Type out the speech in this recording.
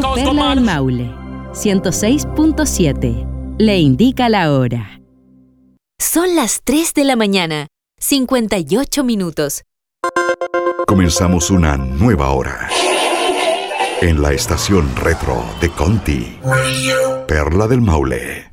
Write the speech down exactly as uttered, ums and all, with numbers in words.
Radio Perla del Maule, ciento seis punto siete. Le indica la hora. Son las tres de la mañana, cincuenta y ocho minutos. Comenzamos una nueva hora. En la estación retro de Conti, Perla del Maule.